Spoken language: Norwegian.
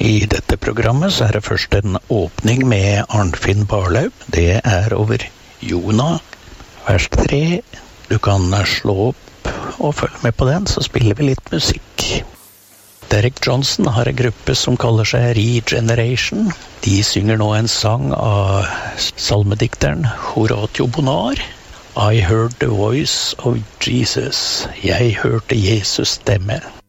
I dette programmet så det først en åpning med Arnfinn Barlaug. Det over Jona, vers 3. Du kan slå opp og følge med på den, så spiller vi litt musikk. Derek Johnson har en gruppe som kaller seg Regeneration. De synger nå en sang av salmedikteren Horatio Bonar. I heard the voice of Jesus. Jeg hørte Jesus stemme.